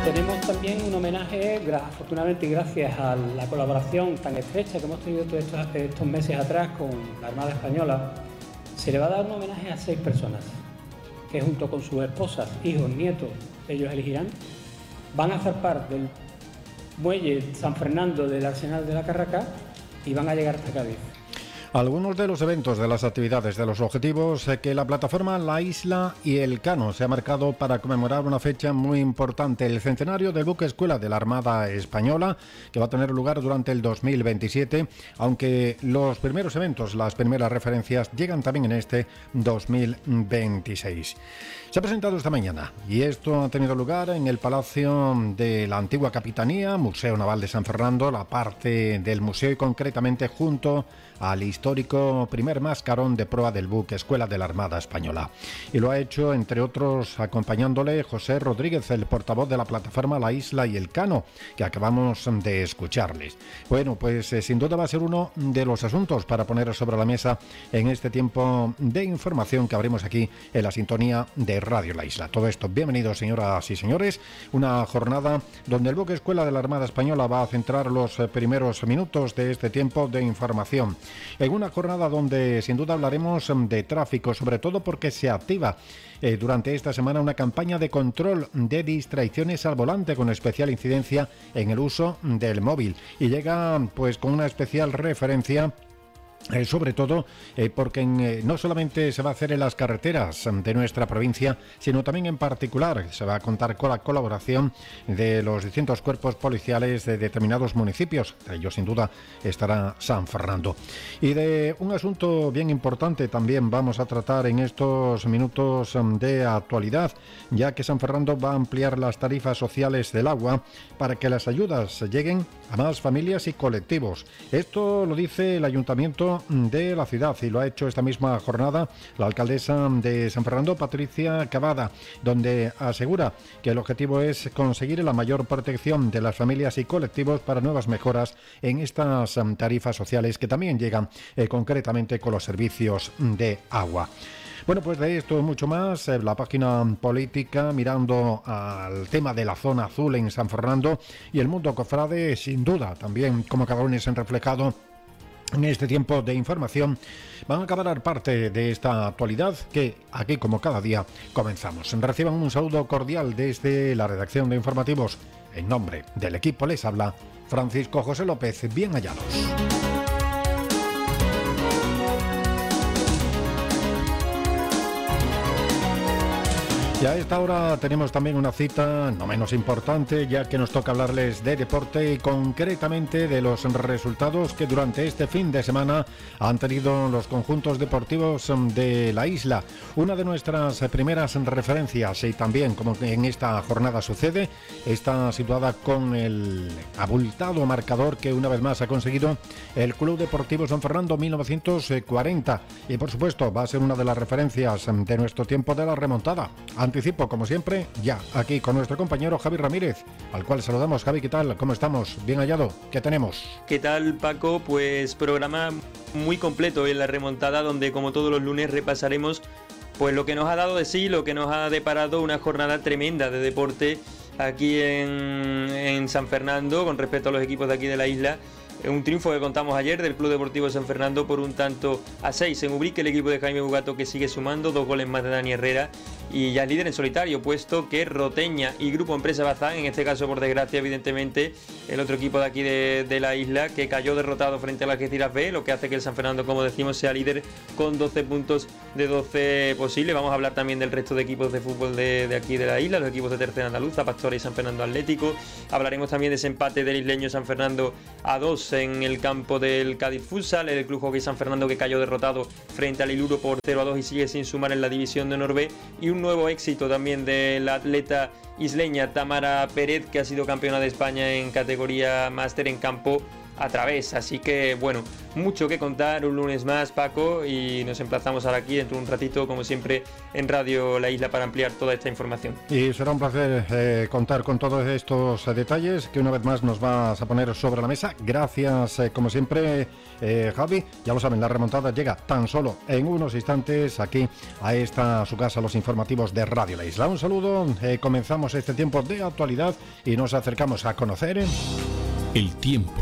Tenemos también un homenaje, afortunadamente gracias a la colaboración tan estrecha que hemos tenido todos estos meses atrás con la Armada Española. Se le va a dar un homenaje a 6 personas que junto con sus esposas, hijos, nietos, ellos elegirán, van a zarpar del muelle San Fernando del Arsenal de la Carraca y van a llegar hasta Cádiz. Algunos de los eventos, de las actividades, de los objetivos que la plataforma La Isla y El Cano se ha marcado para conmemorar una fecha muy importante, el centenario del buque escuela de la Armada Española, que va a tener lugar durante el 2027, aunque los primeros eventos, las primeras referencias, llegan también en este 2026. Se ha presentado esta mañana y esto ha tenido lugar en el Palacio de la Antigua Capitanía, Museo Naval de San Fernando, la parte del museo y concretamente junto al histórico primer mascarón de proa del buque escuela de la Armada Española. Y lo ha hecho, entre otros, acompañándole José Rodríguez, el portavoz de la plataforma La Isla y El Cano, que acabamos de escucharles. Bueno, pues sin duda va a ser uno de los asuntos para poner sobre la mesa en este tiempo de información que abrimos aquí en la sintonía de Radio La Isla. Todo esto, bienvenidos señoras y señores, una jornada donde el buque escuela de la Armada Española va a centrar los primeros minutos de este tiempo de información. En una jornada donde sin duda hablaremos de tráfico, sobre todo porque se activa durante esta semana una campaña de control de distracciones al volante con especial incidencia en el uso del móvil y llega pues con una especial referencia sobre todo porque no solamente se va a hacer en las carreteras de nuestra provincia, sino también en particular se va a contar con la colaboración de los distintos cuerpos policiales de determinados municipios. Entre ellos sin duda estará San Fernando. Y de un asunto bien importante también vamos a tratar en estos minutos de actualidad, ya que San Fernando va a ampliar las tarifas sociales del agua para que las ayudas lleguen a más familias y colectivos. Esto lo dice el Ayuntamiento de la ciudad y lo ha hecho esta misma jornada la alcaldesa de San Fernando, Patricia Cavada, donde asegura que el objetivo es conseguir la mayor protección de las familias y colectivos para nuevas mejoras en estas tarifas sociales que también llegan concretamente con los servicios de agua. Bueno, pues de esto y mucho más, la página política, mirando al tema de la zona azul en San Fernando y el mundo cofrade, sin duda, también como cada lunes han reflejado en este tiempo de información, van a acabar parte de esta actualidad que aquí, como cada día, comenzamos. Reciban un saludo cordial desde la redacción de informativos. En nombre del equipo les habla Francisco José López. Bien hallados. Y a esta hora tenemos también una cita no menos importante, ya que nos toca hablarles de deporte y concretamente de los resultados que durante este fin de semana han tenido los conjuntos deportivos de la isla. Una de nuestras primeras referencias, y también como en esta jornada sucede, está situada con el abultado marcador que una vez más ha conseguido el Club Deportivo San Fernando 1940. Y por supuesto va a ser una de las referencias de nuestro tiempo de la remontada. Anticipo, como siempre, ya aquí con nuestro compañero Javi Ramírez, al cual saludamos. Javi, ¿qué tal? ¿Cómo estamos? ¿Bien hallado? ¿Qué tenemos? ¿Qué tal, Paco? Pues programa muy completo en la remontada, donde como todos los lunes repasaremos pues lo que nos ha dado de sí, lo que nos ha deparado una jornada tremenda de deporte aquí en San Fernando con respecto a los equipos de aquí de la isla. Un triunfo que contamos ayer del Club Deportivo San Fernando por 1-6 en Ubrique, el equipo de Jaime Bugato, que sigue sumando 2 goles más de Dani Herrera y ya es líder en solitario, puesto que Roteña y Grupo Empresa Bazán, en este caso por desgracia evidentemente el otro equipo de aquí de la isla, que cayó derrotado frente a la Algeciras B, lo que hace que el San Fernando, como decimos, sea líder con 12 puntos de 12 posibles. Vamos a hablar también del resto de equipos de fútbol de aquí de la isla, los equipos de Tercera Andaluza, Pastora y San Fernando Atlético. Hablaremos también de ese empate del isleño San Fernando a 2 en el campo del Cádiz Futsal, el Club Hockey San Fernando, que cayó derrotado frente al Iluro por 0-2 y sigue sin sumar en la división de honor B, y un nuevo éxito también de la atleta isleña Tamara Pérez, que ha sido campeona de España en categoría máster en campo a través. Así que bueno, mucho que contar un lunes más, Paco, y nos emplazamos ahora aquí dentro de un ratito, como siempre, en Radio La Isla para ampliar toda esta información. Y será un placer contar con todos estos detalles que una vez más nos vas a poner sobre la mesa. Gracias, como siempre, Javi. Ya lo saben, la remontada llega tan solo en unos instantes aquí a esta su casa, los informativos de Radio La Isla. Un saludo, comenzamos este tiempo de actualidad y nos acercamos a conocer el tiempo.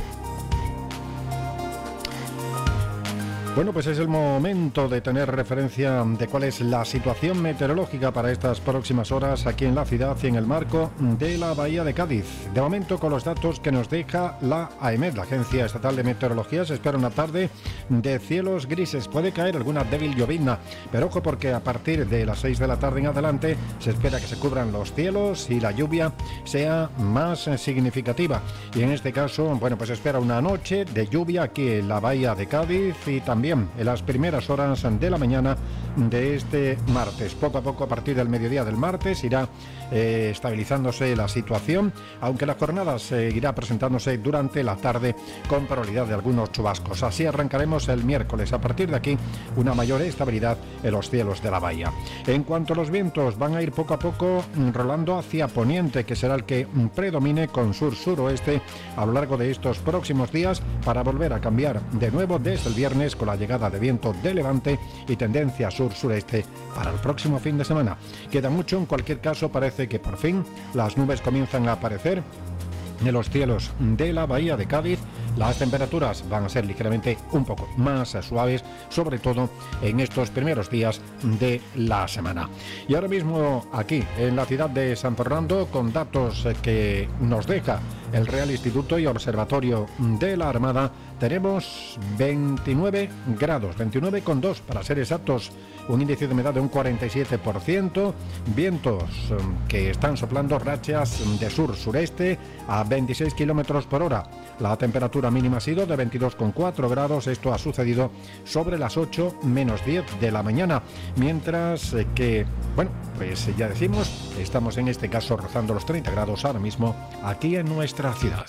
Bueno, pues es el momento de tener referencia de cuál es la situación meteorológica para estas próximas horas aquí en la ciudad y en el marco de la Bahía de Cádiz. De momento, con los datos que nos deja la AEMET, la Agencia Estatal de Meteorología, se espera una tarde de cielos grises. Puede caer alguna débil llovizna, pero ojo porque a partir de las 6 de la tarde en adelante se espera que se cubran los cielos y la lluvia sea más significativa. Y en este caso, bueno, pues se espera una noche de lluvia aquí en la Bahía de Cádiz y también en las primeras horas de la mañana de este martes. Poco a poco, a partir del mediodía del martes, irá estabilizándose la situación, aunque la jornada seguirá presentándose durante la tarde con probabilidad de algunos chubascos. Así arrancaremos el miércoles. A partir de aquí, una mayor estabilidad en los cielos de la bahía. En cuanto a los vientos, van a ir poco a poco rolando hacia poniente, que será el que predomine con sur-suroeste a lo largo de estos próximos días, para volver a cambiar de nuevo desde el viernes con la llegada de viento de levante y tendencia sur-sureste para el próximo fin de semana. Queda mucho, en cualquier caso parece que por fin las nubes comienzan a aparecer en los cielos de la Bahía de Cádiz. Las temperaturas van a ser ligeramente un poco más suaves, sobre todo en estos primeros días de la semana. Y ahora mismo aquí en la ciudad de San Fernando, con datos que nos deja el Real Instituto y Observatorio de la Armada, tenemos 29 grados, 29,2 para ser exactos, un índice de humedad de un 47%, vientos que están soplando rachas de sur-sureste a 26 kilómetros por hora. La temperatura mínima ha sido de 22,4 grados, esto ha sucedido sobre las 8 menos 10 de la mañana, mientras que, bueno, pues ya decimos, estamos en este caso rozando los 30 grados ahora mismo aquí en nuestra ciudad.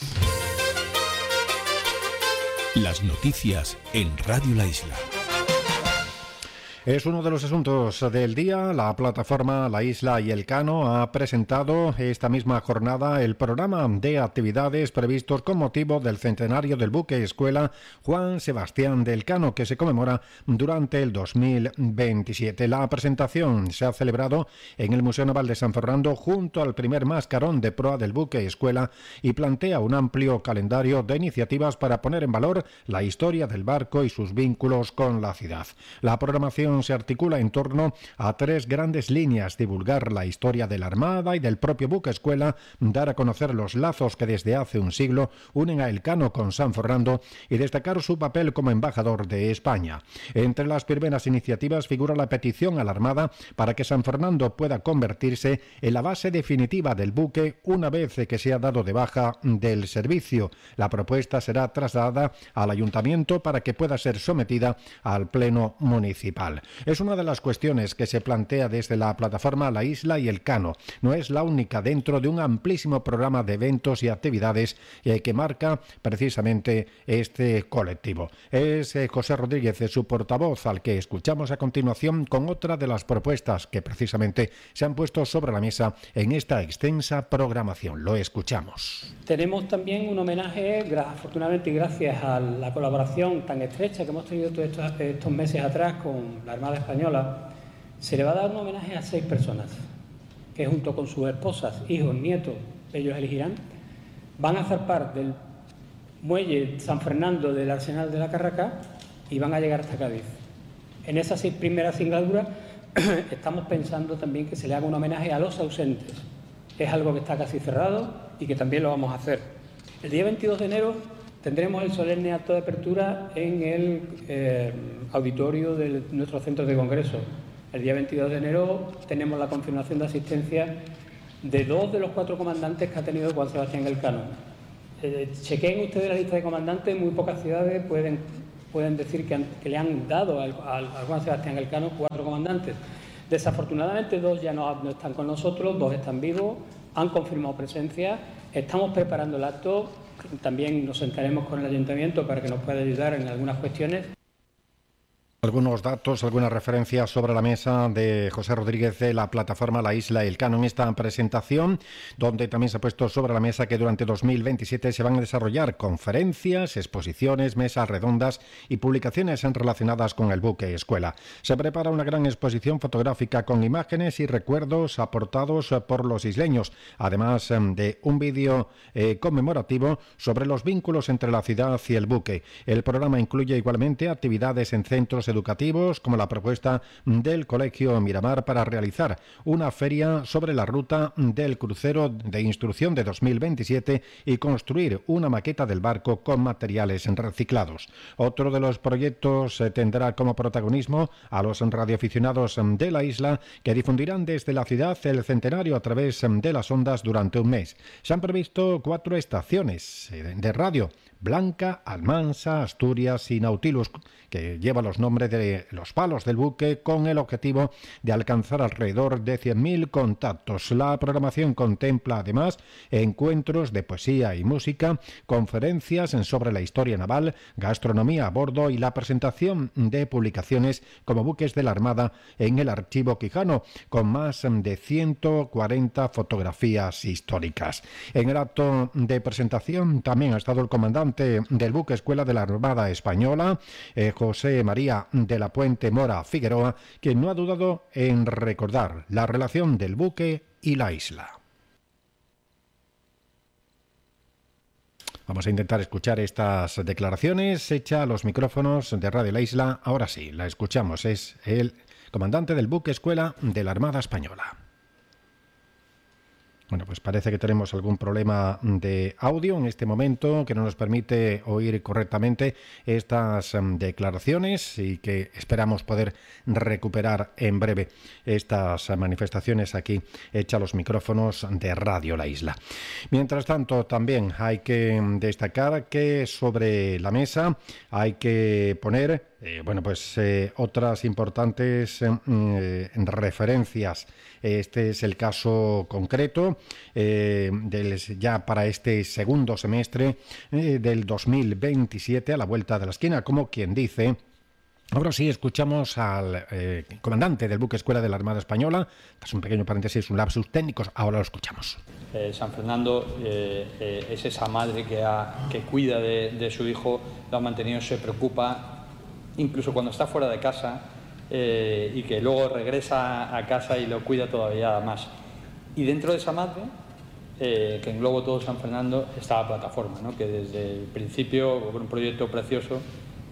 Las noticias en Radio La Isla. Es uno de los asuntos del día. La plataforma La Isla y Elcano ha presentado esta misma jornada el programa de actividades previstos con motivo del centenario del buque escuela Juan Sebastián de Elcano, que se conmemora durante el 2027. La presentación se ha celebrado en el Museo Naval de San Fernando junto al primer mascarón de proa del buque escuela y plantea un amplio calendario de iniciativas para poner en valor la historia del barco y sus vínculos con la ciudad. La programación se articula en torno a tres grandes líneas: divulgar la historia de la Armada y del propio buque escuela, dar a conocer los lazos que desde hace un siglo unen a Elcano con San Fernando y destacar su papel como embajador de España. Entre las primeras iniciativas figura la petición a la Armada para que San Fernando pueda convertirse en la base definitiva del buque una vez que sea dado de baja del servicio. La propuesta será trasladada al Ayuntamiento para que pueda ser sometida al Pleno Municipal. Es una de las cuestiones que se plantea desde la plataforma La Isla y Elcano. No es la única dentro de un amplísimo programa de eventos y actividades que marca precisamente este colectivo. Es José Rodríguez, su portavoz, al que escuchamos a continuación con otra de las propuestas que precisamente se han puesto sobre la mesa en esta extensa programación. Lo escuchamos. Tenemos también un homenaje, afortunadamente y gracias a la colaboración tan estrecha que hemos tenido todos estos meses atrás con la Armada Española. Se le va a dar un homenaje a 6 personas que, junto con sus esposas, hijos, nietos, ellos elegirán, van a zarpar del muelle San Fernando del Arsenal de la Carraca y van a llegar hasta Cádiz. En esas 6 primeras singladuras estamos pensando también que se le haga un homenaje a los ausentes. Es algo que está casi cerrado y que también lo vamos a hacer. El día 22 de enero tendremos el solemne acto de apertura en el auditorio de nuestro centro de congreso. El día 22 de enero tenemos la confirmación de asistencia de 2 de los 4 comandantes que ha tenido Juan Sebastián Elcano. Chequeen ustedes la lista de comandantes, muy pocas ciudades pueden decir que le han dado a Juan Sebastián Elcano 4 comandantes. Desafortunadamente 2 ya no están con nosotros, 2 están vivos, han confirmado presencia. Estamos preparando el acto, también nos sentaremos con el Ayuntamiento para que nos pueda ayudar en algunas cuestiones. Algunos datos, algunas referencias sobre la mesa de José Rodríguez de la plataforma La Isla y el Cano en esta presentación, donde también se ha puesto sobre la mesa que durante 2027 se van a desarrollar conferencias, exposiciones, mesas redondas y publicaciones relacionadas con el buque escuela. Se prepara una gran exposición fotográfica con imágenes y recuerdos aportados por los isleños, además de un vídeo conmemorativo sobre los vínculos entre la ciudad y el buque. El programa incluye igualmente actividades en centros educativos, como la propuesta del Colegio Miramar para realizar una feria sobre la ruta del crucero de instrucción de 2027 y construir una maqueta del barco con materiales reciclados. Otro de los proyectos tendrá como protagonismo a los radioaficionados de la isla, que difundirán desde la ciudad el centenario a través de las ondas durante un mes. Se han previsto 4 estaciones de radio: Blanca, Almansa, Asturias y Nautilus, que lleva los nombres de los palos del buque, con el objetivo de alcanzar alrededor de 100.000 contactos. La programación contempla además encuentros de poesía y música, conferencias sobre la historia naval, gastronomía a bordo y la presentación de publicaciones como buques de la Armada en el Archivo Quijano, con más de 140 fotografías históricas. En el acto de presentación también ha estado el comandante del buque escuela de la Armada Española, José María de la Puente Mora Figueroa, quien no ha dudado en recordar la relación del buque y la isla. Vamos a intentar escuchar estas declaraciones hechas a los micrófonos de Radio La Isla. Ahora sí, la escuchamos. Es el comandante del buque escuela de la Armada Española. Bueno, pues parece que tenemos algún problema de audio en este momento que no nos permite oír correctamente estas declaraciones, y que esperamos poder recuperar en breve estas manifestaciones aquí hechas a los micrófonos de Radio La Isla. Mientras tanto, también hay que destacar que sobre la mesa hay que poner otras importantes referencias. Este es el caso concreto ya para este segundo semestre del 2027, a la vuelta de la esquina, como quien dice. Ahora sí, escuchamos al comandante del buque escuela de la Armada Española. Es un pequeño paréntesis, un lapsus técnico. Ahora lo escuchamos. San Fernando es esa madre que cuida de su hijo, lo ha mantenido, se preocupa, incluso cuando está fuera de casa, y que luego regresa a casa y lo cuida todavía más. Y dentro de esa madre, que engloba todo San Fernando, está la plataforma, ¿no? Que desde el principio, un proyecto precioso,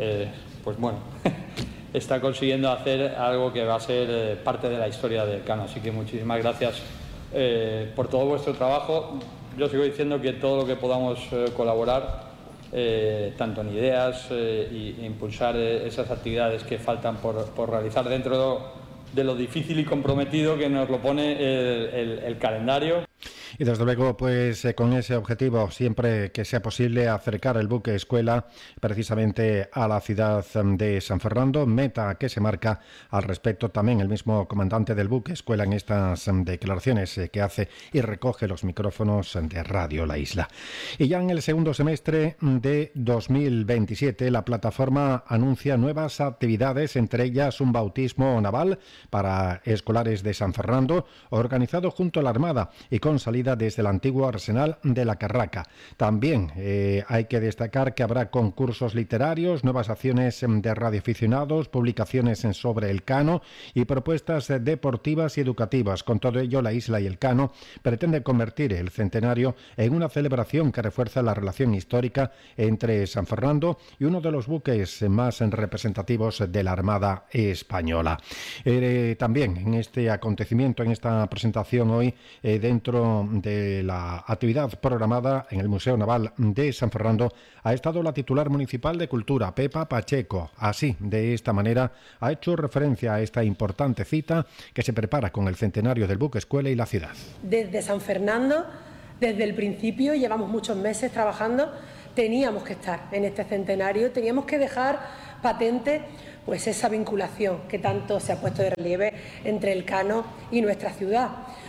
está consiguiendo hacer algo que va a ser parte de la historia del Cano. Así que muchísimas gracias por todo vuestro trabajo. Yo sigo diciendo que todo lo que podamos colaborar, tanto en ideas e impulsar esas actividades que faltan por realizar dentro de lo difícil y comprometido que nos lo pone el calendario. Y desde luego, pues con ese objetivo, siempre que sea posible, acercar el buque escuela precisamente a la ciudad de San Fernando, meta que se marca al respecto también el mismo comandante del buque escuela en estas declaraciones que hace y recoge los micrófonos de Radio La Isla. Y ya en el segundo semestre de 2027, la plataforma anuncia nuevas actividades, entre ellas un bautismo naval para escolares de San Fernando, organizado junto a la Armada y con salida desde el antiguo arsenal de la Carraca. También hay que destacar que habrá concursos literarios, nuevas acciones de radioaficionados, publicaciones sobre el Cano y propuestas deportivas y educativas. Con todo ello, la isla y el Cano pretenden convertir el centenario en una celebración que refuerza la relación histórica entre San Fernando y uno de los buques más representativos de la Armada Española. También en este acontecimiento, en esta presentación hoy, dentro de la actividad programada en el Museo Naval de San Fernando, ha estado la titular municipal de Cultura, Pepa Pacheco. Así, de esta manera, ha hecho referencia a esta importante cita que se prepara con el centenario del buque escuela y la ciudad. Desde San Fernando, desde el principio, llevamos muchos meses trabajando, teníamos que estar en este centenario, teníamos que dejar patente esa vinculación que tanto se ha puesto de relieve entre el Cano y nuestra ciudad.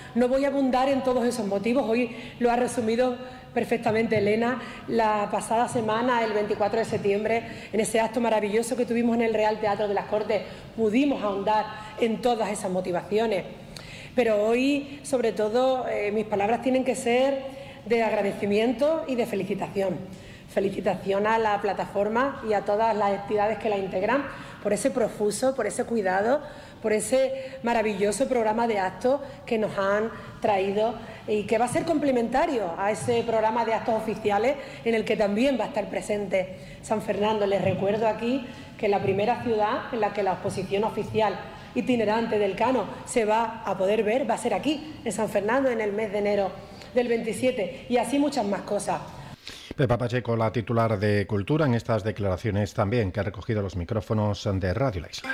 No voy a abundar en todos esos motivos, hoy lo ha resumido perfectamente Elena. La pasada semana, el 24 de septiembre, en ese acto maravilloso que tuvimos en el Real Teatro de las Cortes, pudimos ahondar en todas esas motivaciones. Pero hoy, sobre todo, mis palabras tienen que ser de agradecimiento y de felicitación. Felicitación a la plataforma y a todas las entidades que la integran por ese profuso, por ese cuidado, por ese maravilloso programa de actos que nos han traído y que va a ser complementario a ese programa de actos oficiales en el que también va a estar presente San Fernando. Les recuerdo aquí que la primera ciudad en la que la exposición oficial itinerante del Cano se va a poder ver va a ser aquí, en San Fernando, en el mes de enero del 27, y así muchas más cosas. Pepa Pacheco, la titular de Cultura, en estas declaraciones también que ha recogido los micrófonos de Radio La Isla.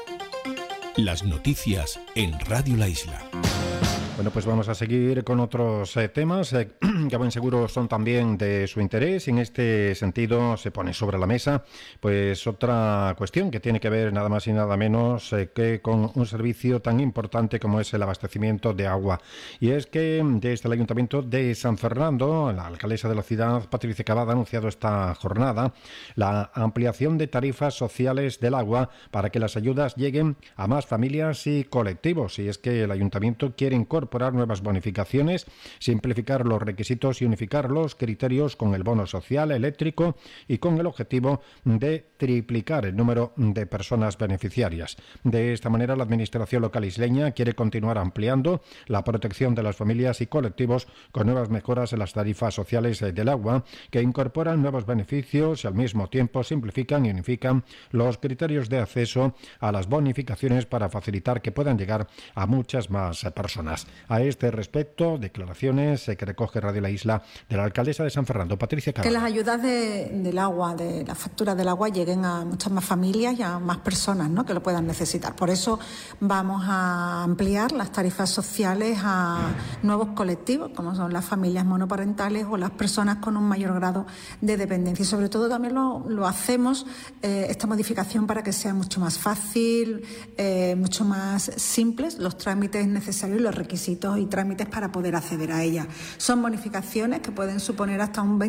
Las noticias en Radio La Isla. Bueno, pues vamos a seguir con otros temas que buen seguro son también de su interés, y en este sentido se pone sobre la mesa pues otra cuestión que tiene que ver nada más y nada menos que con un servicio tan importante como es el abastecimiento de agua. Y es que desde el Ayuntamiento de San Fernando, la alcaldesa de la ciudad, Patricia Cavada, ha anunciado esta jornada la ampliación de tarifas sociales del agua para que las ayudas lleguen a más familias y colectivos. Y es que el Ayuntamiento quiere incorporar nuevas bonificaciones, simplificar los requisitos y unificar los criterios con el bono social eléctrico y con el objetivo de triplicar el número de personas beneficiarias. De esta manera, la Administración local isleña quiere continuar ampliando la protección de las familias y colectivos con nuevas mejoras en las tarifas sociales del agua, que incorporan nuevos beneficios y al mismo tiempo simplifican y unifican los criterios de acceso a las bonificaciones para facilitar que puedan llegar a muchas más personas. A este respecto, declaraciones que recoge Radio La Isla de la alcaldesa de San Fernando, Patricia Cavada. Que las ayudas del agua, de la factura del agua, lleguen a muchas más familias y a más personas, ¿no?, que lo puedan necesitar. Por eso vamos a ampliar las tarifas sociales a nuevos colectivos, como son las familias monoparentales o las personas con un mayor grado de dependencia. Y sobre todo también lo hacemos, esta modificación, para que sea mucho más fácil, mucho más simples los trámites necesarios y los requisitos y trámites para poder acceder a ella. Son bonificaciones que pueden suponer hasta un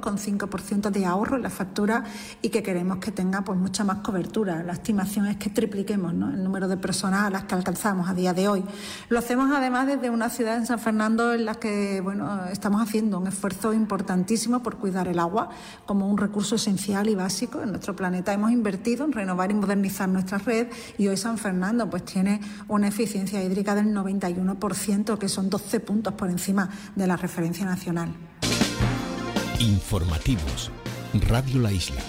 22,5% de ahorro en la factura y que queremos que tenga pues mucha más cobertura. La estimación es que tripliquemos, ¿no?, el número de personas a las que alcanzamos a día de hoy. Lo hacemos además desde una ciudad en San Fernando en la que estamos haciendo un esfuerzo importantísimo por cuidar el agua como un recurso esencial y básico en nuestro planeta. Hemos invertido en renovar y modernizar nuestra red y hoy San Fernando pues tiene una eficiencia hídrica del 91%, que son 12 puntos por encima de la referencia nacional. Informativos. Radio La Isla.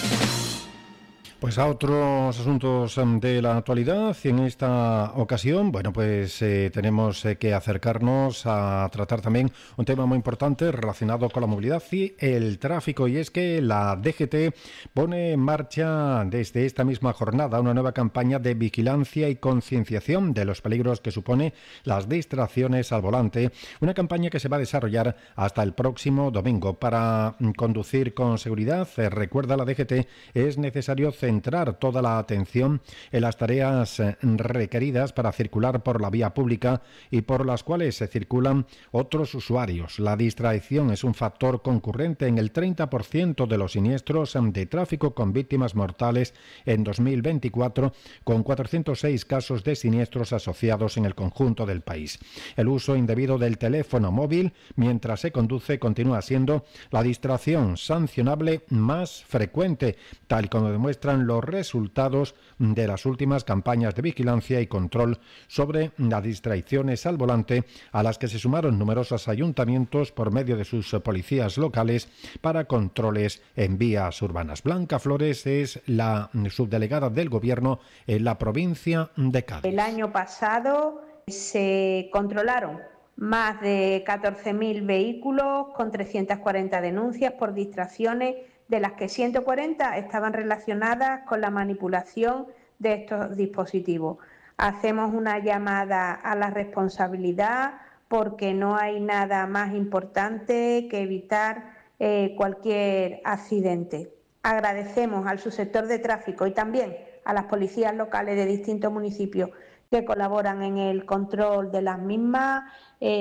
Pues a otros asuntos de la actualidad, y en esta ocasión, tenemos que acercarnos a tratar también un tema muy importante relacionado con la movilidad y el tráfico, y es que la DGT pone en marcha desde esta misma jornada una nueva campaña de vigilancia y concienciación de los peligros que supone las distracciones al volante, una campaña que se va a desarrollar hasta el próximo domingo. Para conducir con seguridad, recuerda la DGT, es necesario centrar toda la atención en las tareas requeridas para circular por la vía pública y por las cuales se circulan otros usuarios. La distracción es un factor concurrente en el 30% de los siniestros de tráfico, con víctimas mortales en 2024, con 406 casos de siniestros asociados en el conjunto del país. El uso indebido del teléfono móvil mientras se conduce continúa siendo la distracción sancionable más frecuente, tal como demuestran los resultados de las últimas campañas de vigilancia y control sobre las distracciones al volante, a las que se sumaron numerosos ayuntamientos por medio de sus policías locales para controles en vías urbanas. Blanca Flores es la subdelegada del Gobierno en la provincia de Cádiz. El año pasado se controlaron más de 14.000 vehículos con 340 denuncias por distracciones, de las que 140 estaban relacionadas con la manipulación de estos dispositivos. Hacemos una llamada a la responsabilidad porque no hay nada más importante que evitar cualquier accidente. Agradecemos al subsector de tráfico y también a las policías locales de distintos municipios que colaboran en el control de las mismas,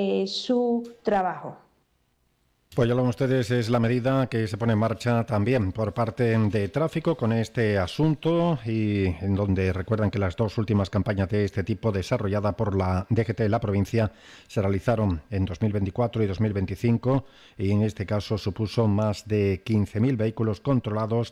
su trabajo. Pues ya lo ven ustedes, es la medida que se pone en marcha también por parte de Tráfico con este asunto, y en donde recuerdan que las dos últimas campañas de este tipo desarrollada por la DGT de la provincia se realizaron en 2024 y 2025, y en este caso supuso más de 15.000 vehículos controlados,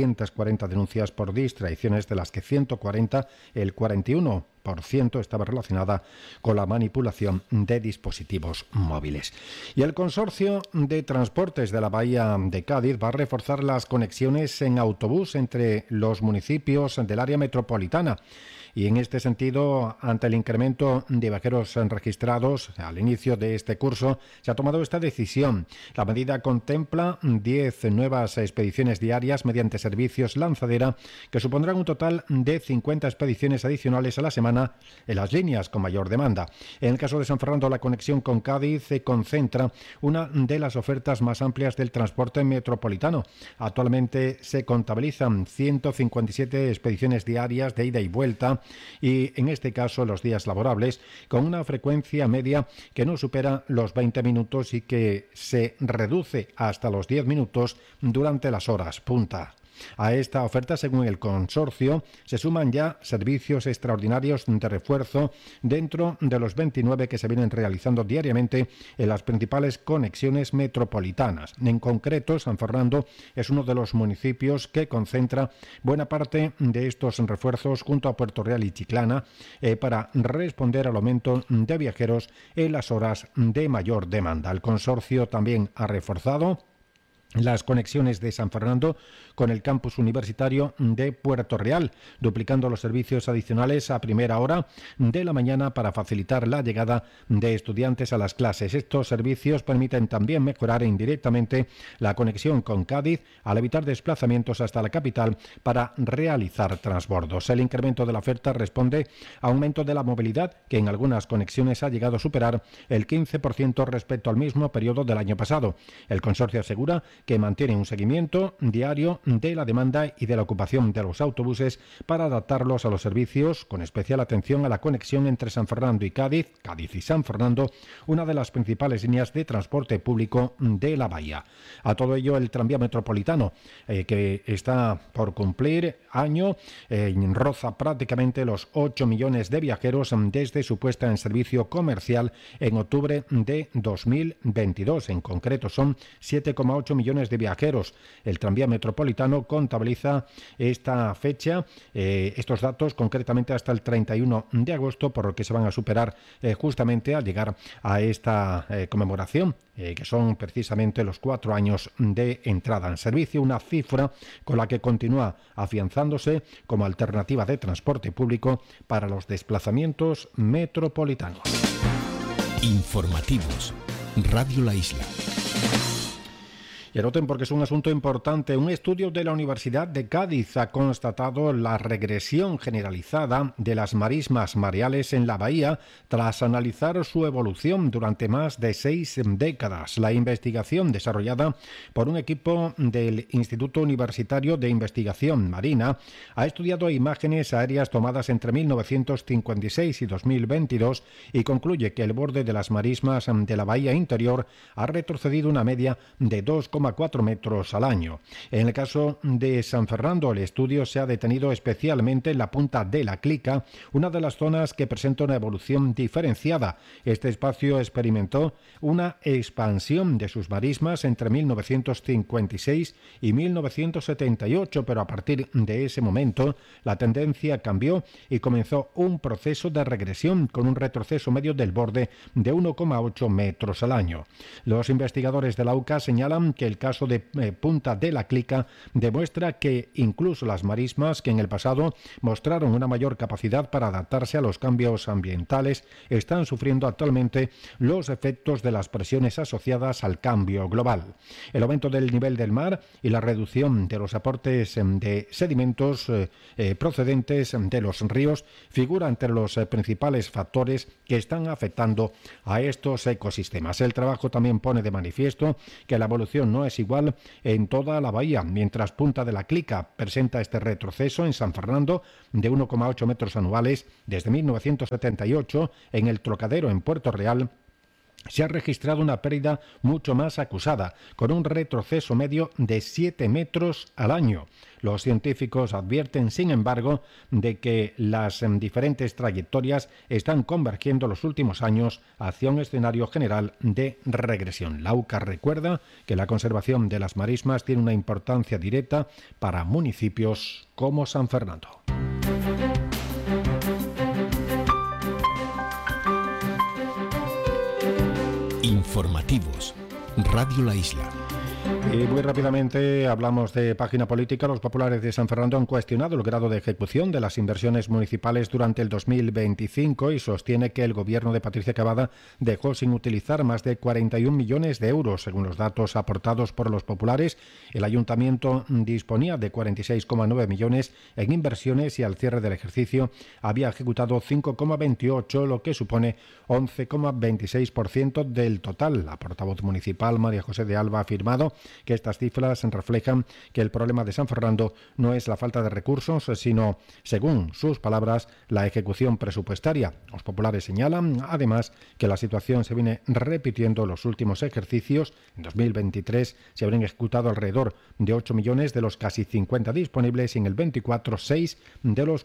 340 denuncias por distracciones, de las que 140, el 41%, estaba relacionada con la manipulación de dispositivos móviles. Y el Consorcio de Transportes de la Bahía de Cádiz va a reforzar las conexiones en autobús entre los municipios del área metropolitana. Y en este sentido, ante el incremento de viajeros registrados al inicio de este curso, se ha tomado esta decisión. La medida contempla 10 nuevas expediciones diarias mediante servicios lanzadera, que supondrán un total de 50 expediciones adicionales a la semana en las líneas con mayor demanda. En el caso de San Fernando, la conexión con Cádiz se concentra una de las ofertas más amplias del transporte metropolitano. Actualmente se contabilizan 157 expediciones diarias de ida y vuelta, y en este caso los días laborables, con una frecuencia media que no supera los 20 minutos y que se reduce hasta los 10 minutos durante las horas punta. A esta oferta, según el consorcio, se suman ya servicios extraordinarios de refuerzo dentro de los 29 que se vienen realizando diariamente en las principales conexiones metropolitanas. En concreto, San Fernando es uno de los municipios que concentra buena parte de estos refuerzos junto a Puerto Real y Chiclana para responder al aumento de viajeros en las horas de mayor demanda. El consorcio también ha reforzado las conexiones de San Fernando con el campus universitario de Puerto Real, duplicando los servicios adicionales a primera hora de la mañana para facilitar la llegada de estudiantes a las clases. Estos servicios permiten también mejorar indirectamente la conexión con Cádiz al evitar desplazamientos hasta la capital para realizar transbordos. El incremento de la oferta responde a aumento de la movilidad, que en algunas conexiones ha llegado a superar el 15% respecto al mismo periodo del año pasado. El consorcio asegura que mantiene un seguimiento diario de la demanda y de la ocupación de los autobuses para adaptarlos a los servicios, con especial atención a la conexión entre San Fernando y Cádiz y San Fernando, una de las principales líneas de transporte público de la bahía. A todo ello, el tranvía metropolitano, que está por cumplir año, roza prácticamente los 8 millones de viajeros desde su puesta en servicio comercial en octubre de 2022. En concreto, son 7,8 millones de viajeros. El tranvía metropolitano contabiliza esta fecha, estos datos concretamente hasta el 31 de agosto, por lo que se van a superar justamente al llegar a esta conmemoración, que son precisamente los 4 años de entrada en servicio, una cifra con la que continúa afianzándose como alternativa de transporte público para los desplazamientos metropolitanos. Informativos, Radio La Isla. Y anoten, porque es un asunto importante, un estudio de la Universidad de Cádiz ha constatado la regresión generalizada de las marismas mareales en la bahía tras analizar su evolución durante más de 6 décadas. La investigación, desarrollada por un equipo del Instituto Universitario de Investigación Marina, ha estudiado imágenes aéreas tomadas entre 1956 y 2022 y concluye que el borde de las marismas de la bahía interior ha retrocedido una media de 2,4 metros al año. En el caso de San Fernando, el estudio se ha detenido especialmente en la punta de la Clica, una de las zonas que presenta una evolución diferenciada. Este espacio experimentó una expansión de sus marismas entre 1956 y 1978, pero a partir de ese momento la tendencia cambió y comenzó un proceso de regresión con un retroceso medio del borde de 1,8 metros al año. Los investigadores de la UCA señalan que el caso de Punta de la Clica demuestra que incluso las marismas, que en el pasado mostraron una mayor capacidad para adaptarse a los cambios ambientales, están sufriendo actualmente los efectos de las presiones asociadas al cambio global. El aumento del nivel del mar y la reducción de los aportes de sedimentos procedentes de los ríos figura entre los principales factores que están afectando a estos ecosistemas. El trabajo también pone de manifiesto que la evolución no no es igual en toda la bahía, mientras Punta de la Clica presenta este retroceso en San Fernando de 1,8 metros anuales desde 1978, en el Trocadero, en Puerto Real, se ha registrado una pérdida mucho más acusada, con un retroceso medio de 7 metros al año. Los científicos advierten, sin embargo, de que las diferentes trayectorias están convergiendo los últimos años hacia un escenario general de regresión. La UCA recuerda que la conservación de las marismas tiene una importancia directa para municipios como San Fernando. Informativos. Radio La Isla. Y muy rápidamente hablamos de página política. Los populares de San Fernando han cuestionado el grado de ejecución de las inversiones municipales durante el 2025 y sostiene que el gobierno de Patricia Cavada dejó sin utilizar más de 41 millones de euros. Según los datos aportados por los populares, el ayuntamiento disponía de 46,9 millones en inversiones y al cierre del ejercicio había ejecutado 5,28, lo que supone 11,26% del total. La portavoz municipal, María José de Alba, ha afirmado que estas cifras reflejan que el problema de San Fernando no es la falta de recursos, sino, según sus palabras, la ejecución presupuestaria. Los populares señalan, además, que la situación se viene repitiendo en los últimos ejercicios. En 2023 se habrían ejecutado alrededor de 8 millones de los casi 50 disponibles y en el 24, 6 de los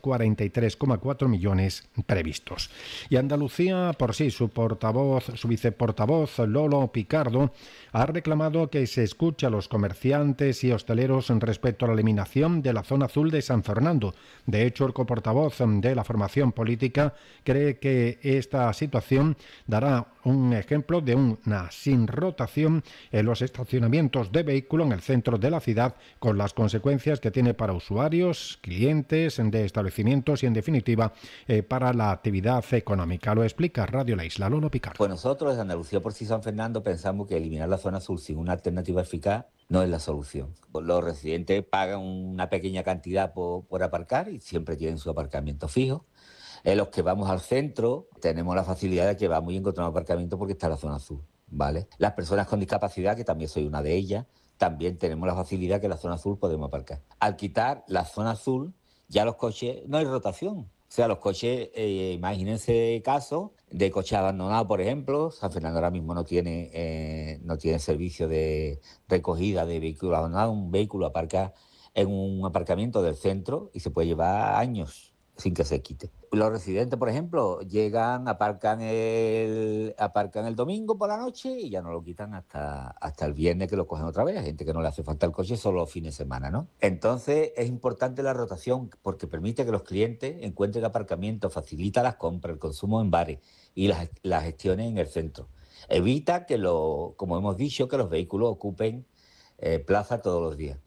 43,4 millones previstos. Y Andalucía, por sí, su viceportavoz, Lolo Picardo, ha reclamado que se escuche a los comerciantes y hosteleros respecto a la eliminación de la zona azul de San Fernando. De hecho, el coportavoz de la formación política cree que esta situación dará un ejemplo de una sin rotación en los estacionamientos de vehículos en el centro de la ciudad, con las consecuencias que tiene para usuarios, clientes de establecimientos y, en definitiva, para la actividad económica. Lo explica Radio La Isla, Lolo Picardo. Pues nosotros, desde Andalucía por sí San Fernando, pensamos que eliminar la zona azul sin una alternativa eficaz no es la solución. Los residentes pagan una pequeña cantidad por aparcar y siempre tienen su aparcamiento fijo. Los que vamos al centro tenemos la facilidad de que vamos y encontramos aparcamiento porque está la zona azul, ¿vale? Las personas con discapacidad, que también soy una de ellas, también tenemos la facilidad que en la zona azul podemos aparcar. Al quitar la zona azul, ya los coches, no hay rotación. O sea, los coches, imagínense casos de coches abandonados, por ejemplo. San Fernando ahora mismo no tiene servicio de recogida de vehículos abandonados. Un vehículo aparca en un aparcamiento del centro y se puede llevar años sin que se quite. Los residentes, por ejemplo, llegan, aparcan el domingo por la noche y ya no lo quitan hasta el viernes, que lo cogen otra vez. Hay gente que no le hace falta el coche solo los fines de semana, ¿no? Entonces es importante la rotación porque permite que los clientes encuentren aparcamiento, facilita las compras, el consumo en bares y las gestiones en el centro. Evita que, como hemos dicho, que los vehículos ocupen plaza todos los días.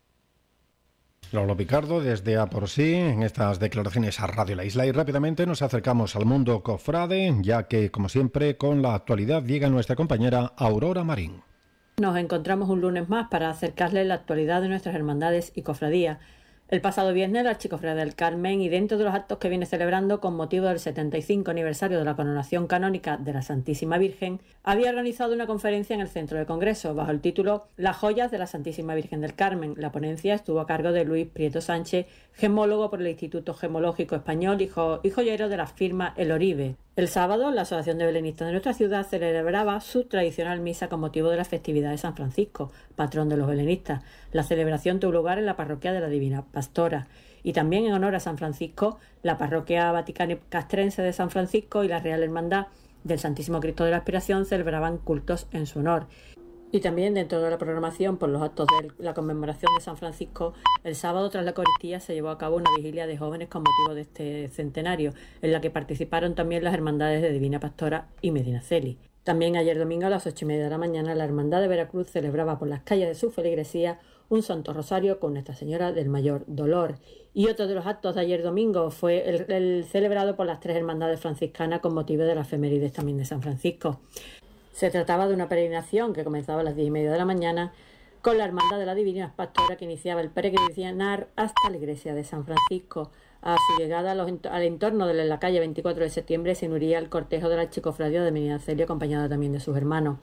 Lolo Picardo desde A por sí en estas declaraciones a Radio La Isla, y rápidamente nos acercamos al mundo cofrade, ya que, como siempre, con la actualidad llega nuestra compañera Aurora Marín. Nos encontramos un lunes más para acercarles la actualidad de nuestras hermandades y cofradías. El pasado viernes, la Archicofradía del Carmen, y dentro de los actos que viene celebrando con motivo del 75 aniversario de la coronación canónica de la Santísima Virgen, había organizado una conferencia en el Centro de Congresos bajo el título Las joyas de la Santísima Virgen del Carmen. La ponencia estuvo a cargo de Luis Prieto Sánchez, gemólogo por el Instituto Gemológico Español y joyero de la firma El Oribe. El sábado, la Asociación de Belenistas de nuestra ciudad celebraba su tradicional misa con motivo de la festividad de San Francisco, patrón de los belenistas. La celebración tuvo lugar en la parroquia de la Divina Pastora. Y también en honor a San Francisco, la parroquia vaticana castrense de San Francisco y la Real Hermandad del Santísimo Cristo de la Aspiración celebraban cultos en su honor. Y también dentro de la programación por los actos de la conmemoración de San Francisco, el sábado tras la Eucaristía se llevó a cabo una vigilia de jóvenes con motivo de este centenario, en la que participaron también las hermandades de Divina Pastora y Medinaceli. También ayer domingo a las 8:30 de la mañana la Hermandad de Veracruz celebraba por las calles de su feligresía un Santo Rosario con Nuestra Señora del Mayor Dolor. Y otro de los actos de ayer domingo fue el celebrado por las tres hermandades franciscanas con motivo de la efemérides también de San Francisco. Se trataba de una peregrinación que comenzaba a las 10:30 de la mañana con la Hermandad de la Divina Pastora, que iniciaba el peregrinar hasta la iglesia de San Francisco. A su llegada al entorno de la calle 24 de septiembre se uniría el cortejo de la Archicofradía de Medinaceli, acompañado también de sus hermanos.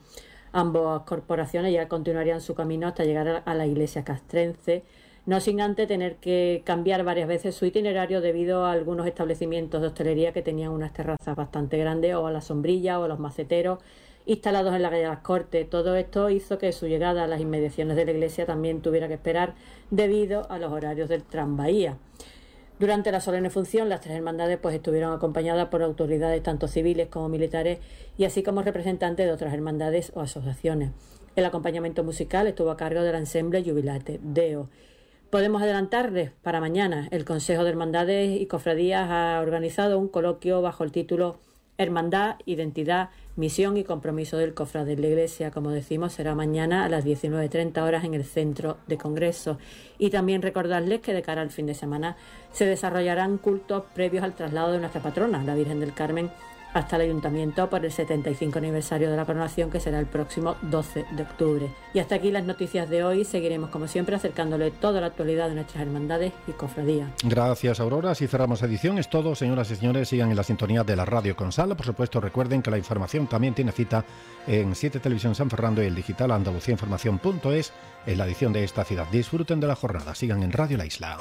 Ambas corporaciones ya continuarían su camino hasta llegar a la iglesia castrense, no sin antes tener que cambiar varias veces su itinerario debido a algunos establecimientos de hostelería que tenían unas terrazas bastante grandes, o a la sombrilla o a los maceteros instalados en la calle de las Cortes. Todo esto hizo que su llegada a las inmediaciones de la iglesia también tuviera que esperar debido a los horarios del tranvía. Durante la solemne función, las tres hermandades estuvieron acompañadas por autoridades tanto civiles como militares, y así como representantes de otras hermandades o asociaciones. El acompañamiento musical estuvo a cargo del ensemble Jubilate Deo. Podemos adelantarles para mañana. El Consejo de Hermandades y Cofradías ha organizado un coloquio bajo el título Hermandad, Identidad, Misión y Compromiso del Cofrade de la Iglesia. Como decimos, será mañana a las 19:30 horas en el Centro de Congresos. Y también recordarles que de cara al fin de semana se desarrollarán cultos previos al traslado de nuestra patrona, la Virgen del Carmen, hasta el Ayuntamiento por el 75 aniversario de la coronación, que será el próximo 12 de octubre. Y hasta aquí las noticias de hoy. Seguiremos, como siempre, acercándole toda la actualidad de nuestras hermandades y cofradías. Gracias, Aurora. Si cerramos edición, es todo. Señoras y señores, sigan en la sintonía de la Radio con Sal. Por supuesto, recuerden que la información también tiene cita en 7 Televisión San Fernando y el digital andaluciainformación.es en la edición de esta ciudad. Disfruten de la jornada. Sigan en Radio La Isla.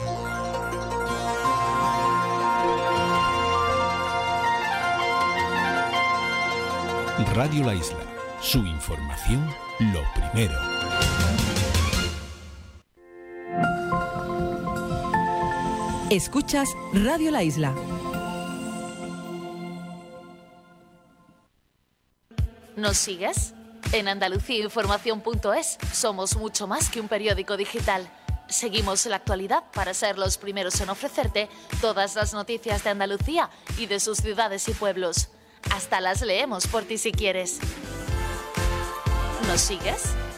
Radio La Isla, su información, lo primero. Escuchas Radio La Isla. ¿Nos sigues? En andaluciainformación.es somos mucho más que un periódico digital. Seguimos la actualidad para ser los primeros en ofrecerte todas las noticias de Andalucía y de sus ciudades y pueblos. Hasta las leemos por ti si quieres. ¿Nos sigues?